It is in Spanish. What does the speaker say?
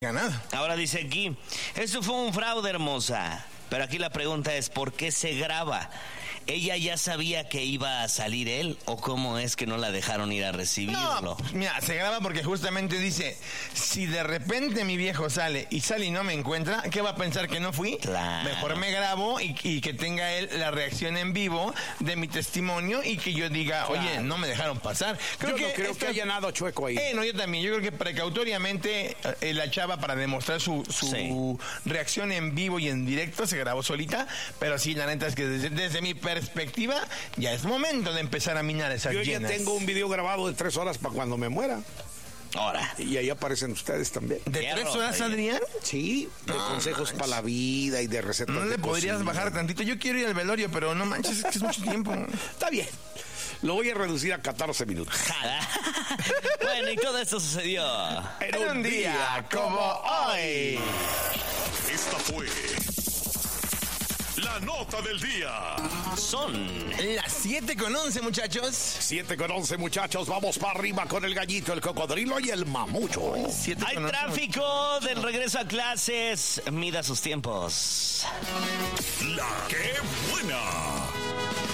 ganado. Ahora dice aquí, esto fue un fraude, hermosa. Pero aquí la pregunta es, ¿por qué se graba? ¿Ella ya sabía que iba a salir él o cómo es que no la dejaron ir a recibirlo? No, mira, se graba porque justamente dice, si de repente mi viejo sale y no me encuentra, ¿qué va a pensar, que no fui? Claro. Mejor me grabo y que tenga él la reacción en vivo de mi testimonio y que yo diga, Claro. oye, no me dejaron pasar. Yo no creo que haya nada chueco ahí. No, yo también. Yo creo que precautoriamente la chava, para demostrar su Sí. reacción en vivo y en directo, se grabó solita. Pero sí, la neta es que desde mi perspectiva, ya es momento de empezar a minar esas Yo ya llenas. tengo un video grabado de 3 horas para cuando me muera. Ahora. Y ahí aparecen ustedes también. ¿De Fierro, 3 horas, sí. Adrián? Sí, de consejos para la vida y de recetas. ¿No de le podrías cocina. bajar tantito? Yo quiero ir al velorio, pero no manches, es que es mucho tiempo. Está bien. Lo voy a reducir a 14 minutos. Bueno, y todo esto sucedió. En un día como hoy. Esta fue la nota del día. Son Las 7:11, muchachos. 7:11, muchachos. Vamos para arriba con el gallito, el cocodrilo y el mamucho. 7:11. Hay tráfico del regreso a clases. Mida sus tiempos. La que buena.